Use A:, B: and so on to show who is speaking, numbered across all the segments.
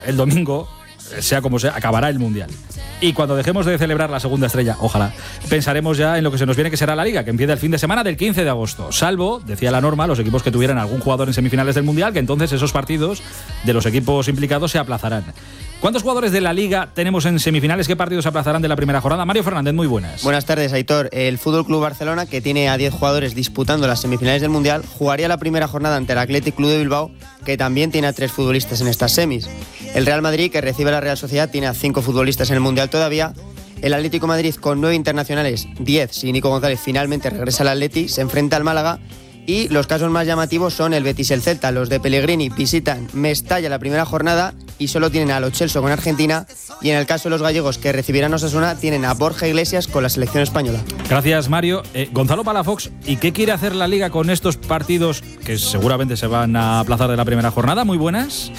A: el domingo, sea como sea, acabará el Mundial. Y cuando dejemos de celebrar la segunda estrella, ojalá, pensaremos ya en lo que se nos viene, que será la Liga, que empieza el fin de semana del 15 de agosto. Salvo, decía la norma, los equipos que tuvieran algún jugador en semifinales del Mundial, que entonces esos partidos de los equipos implicados se aplazarán. ¿Cuántos jugadores de la Liga tenemos en semifinales? ¿Qué partidos se aplazarán de la primera jornada? Mario Fernández, muy buenas.
B: Buenas tardes, Aitor. El Fútbol Club Barcelona, que tiene a 10 jugadores disputando las semifinales del Mundial, jugaría la primera jornada ante el Athletic Club de Bilbao, que también tiene a 3 futbolistas en estas semis. El Real Madrid, que recibe a la Real Sociedad, tiene a 5 futbolistas en el Mundial todavía. El Atlético de Madrid, con 9 internacionales, 10 si Nico González finalmente regresa al Atleti, se enfrenta al Málaga. Y los casos más llamativos son el Betis y el Celta. Los de Pellegrini visitan Mestalla la primera jornada y solo tienen a Lo Celso con Argentina. Y en el caso de los gallegos, que recibirán a Osasuna, tienen a Borja Iglesias con la selección española.
A: Gracias, Mario. Gonzalo Palafox, ¿y qué quiere hacer la Liga con estos partidos que seguramente se van a aplazar de la primera jornada? Muy buenas.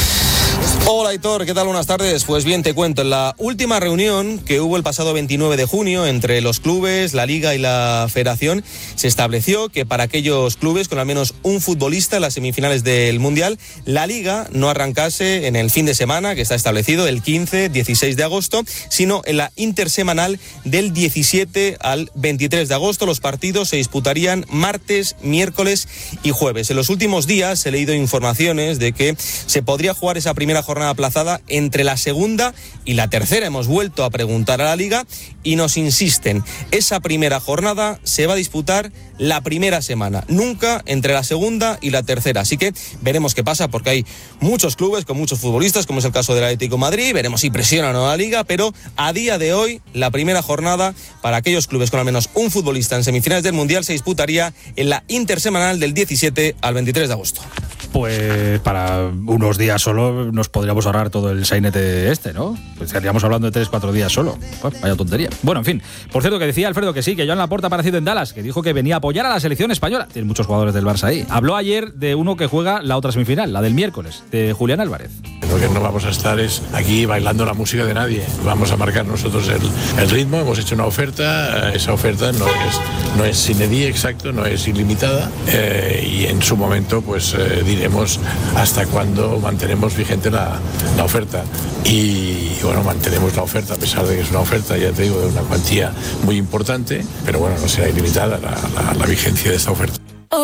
C: Hola, Aitor, ¿qué tal? Buenas tardes. Pues bien, te cuento, en la última reunión que hubo el pasado 29 de junio entre los clubes, la Liga y la Federación, se estableció que para aquellos clubes con al menos un futbolista en las semifinales del Mundial, la Liga no arrancase en el fin de semana que está establecido, el 15-16 de agosto, sino en la intersemanal del 17 al 23 de agosto. Los partidos se disputarían martes, miércoles y jueves. En los últimos días he leído informaciones de que se podría jugar esa primera jornada aplazada entre la segunda y la tercera. Hemos vuelto a preguntar a la Liga y nos insisten, esa primera jornada se va a disputar la primera semana, nunca entre la segunda y la tercera. Así que veremos qué pasa, porque hay muchos clubes con muchos futbolistas, como es el caso del Atlético de Madrid. Veremos si presionan a la Liga, pero a día de hoy la primera jornada para aquellos clubes con al menos un futbolista en semifinales del Mundial se disputaría en la intersemanal del 17 al 23 de agosto.
A: Pues para unos días solo nos podríamos ahorrar todo el sainete ¿no? Pues estaríamos hablando de 3-4 días solo. Pues vaya tontería. Bueno, en fin. Por cierto, que decía Alfredo que sí, que Joan Laporta ha aparecido en Dallas, que dijo que venía a apoyar a la selección española. Tiene muchos jugadores del Barça ahí. Habló ayer de uno que juega la otra semifinal, la del miércoles, de Julián Álvarez.
D: Lo que no vamos a estar es aquí bailando la música de nadie. Vamos a marcar nosotros el ritmo. Hemos hecho una oferta. Esa oferta no es sine die, exacto, no es ilimitada. Y en su momento, pues diremos hasta cuándo mantenemos vigente la oferta. Y bueno, mantenemos la oferta, a pesar de que es una oferta, ya te digo, de una cuantía muy importante, pero bueno, no será ilimitada la vigencia de esta oferta.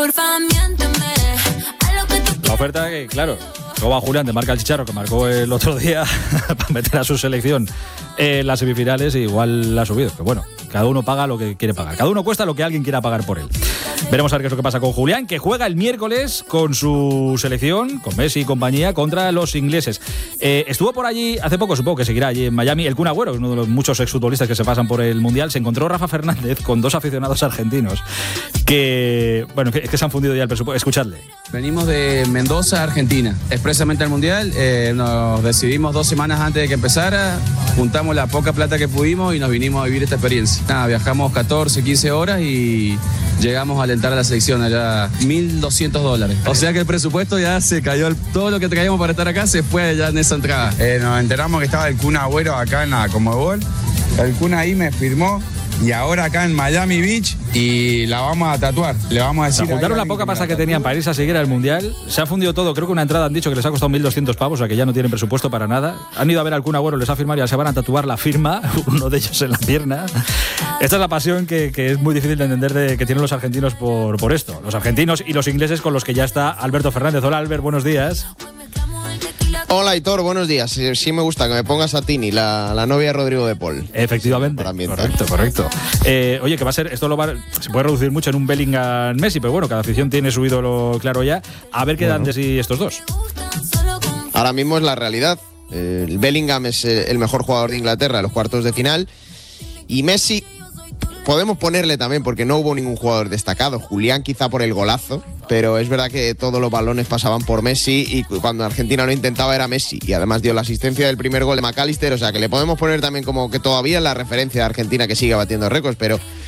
A: La oferta que, claro, luego a Julián te marca el chicharro que marcó el otro día para meter a su selección en las semifinales, y igual la ha subido. Pero bueno, cada uno paga lo que quiere pagar. Cada uno cuesta lo que alguien quiera pagar por él. Veremos a ver qué es lo que pasa con Julián, que juega el miércoles con su selección, con Messi y compañía, contra los ingleses. Estuvo por allí hace poco, supongo que seguirá allí en Miami, el Kun Agüero, uno de los muchos exfutbolistas que se pasan por el Mundial. Se encontró Rafa Fernández con 2 aficionados argentinos que, bueno, es que se han fundido ya el presupuesto. Escuchadle.
E: Venimos de Mendoza, Argentina, expresamente al Mundial. Nos decidimos 2 semanas antes de que empezara, juntamos la poca plata que pudimos y nos vinimos a vivir esta experiencia. Nada, viajamos 14, 15 horas y llegamos a alentar a la selección allá $1.200. O sea que el presupuesto ya se cayó, todo lo que traíamos para estar acá se fue ya en esa entrada.
F: Nos enteramos que estaba el Kun Agüero acá en la Conmebol. El Kun ahí me firmó. Y ahora acá en Miami Beach, y la vamos a tatuar. Le vamos a decir.
A: Se juntaron la poca pasta que tenían para irse a seguir al Mundial. Se ha fundido todo. Creo que una entrada han dicho que les ha costado 1.200 pavos, o sea que ya no tienen presupuesto para nada. Han ido a ver al Kun Agüero, les ha firmado y ya se van a tatuar la firma, uno de ellos en la pierna. Esta es la pasión que es muy difícil de entender que tienen los argentinos por esto. Los argentinos y los ingleses, con los que ya está Alberto Fernández. Hola, Albert, buenos días.
G: Hola, Aitor, buenos días. Sí me gusta que me pongas a Tini, la novia de Rodrigo de Paul.
A: Efectivamente, correcto. Oye, que va a ser, se puede reducir mucho en un Bellingham Messi, pero bueno, cada afición tiene su ídolo claro ya. A ver qué dan de sí estos dos.
G: Ahora mismo es la realidad. El Bellingham es el mejor jugador de Inglaterra en los cuartos de final. Y Messi, podemos ponerle también, porque no hubo ningún jugador destacado. Julián quizá por el golazo, pero es verdad que todos los balones pasaban por Messi, y cuando Argentina lo intentaba era Messi, y además dio la asistencia del primer gol de McAllister. O sea que le podemos poner también como que todavía es la referencia de Argentina, que sigue batiendo récords, pero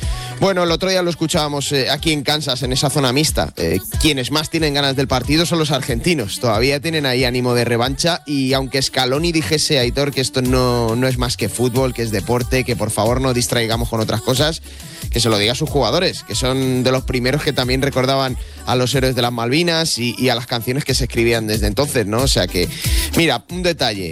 G: Bueno, el otro día lo escuchábamos aquí en Kansas, en esa zona mixta. Quienes más tienen ganas del partido son los argentinos. Todavía tienen ahí ánimo de revancha y aunque Scaloni dijese, Aitor, que esto no es más que fútbol, que es deporte, que por favor no distraigamos con otras cosas, que se lo diga a sus jugadores, que son de los primeros que también recordaban a los héroes de las Malvinas y a las canciones que se escribían desde entonces, ¿no? O sea que, mira, un detalle.